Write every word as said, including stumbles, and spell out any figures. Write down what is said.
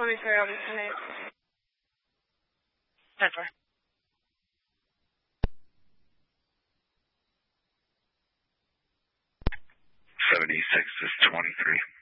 twenty-three on ten eight. ten four. seventy-six is twenty-three.